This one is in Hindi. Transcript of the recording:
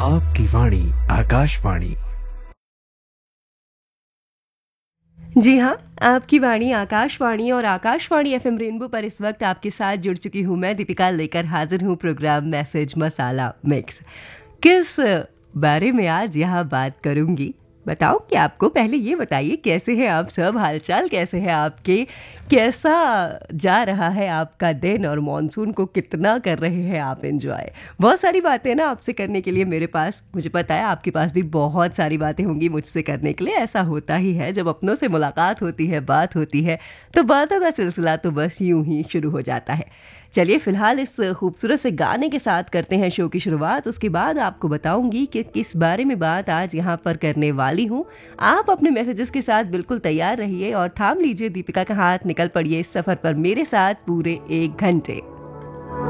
आपकी वाणी आकाशवाणी। जी हाँ, आपकी वाणी आकाशवाणी और आकाशवाणी एफएम रेनबो पर इस वक्त आपके साथ जुड़ चुकी हूँ मैं दीपिका, लेकर हाजिर हूँ प्रोग्राम मैसेज मसाला मिक्स। किस बारे में आज यहाँ बात करूँगी बताऊँगी आपको। पहले ये बताइए कैसे हैं आप सब, हालचाल कैसे हैं आपके, कैसा जा रहा है आपका दिन और मॉनसून को कितना कर रहे हैं आप एंजॉय। बहुत सारी बातें ना आपसे करने के लिए मेरे पास, मुझे पता है आपके पास भी बहुत सारी बातें होंगी मुझसे करने के लिए। ऐसा होता ही है, जब अपनों से मुलाकात होती है, बात होती है, तो बातों का सिलसिला तो बस यूं ही शुरू हो जाता है। चलिए फिलहाल इस खूबसूरत से गाने के साथ करते हैं शो की शुरुआत। उसके बाद आपको बताऊंगी कि किस बारे में बात आज यहाँ पर करने वाली हूँ। आप अपने मैसेजेस के साथ बिल्कुल तैयार रहिए और थाम लीजिए दीपिका का हाथ, निकल पड़िए इस सफर पर मेरे साथ पूरे 1 घंटे।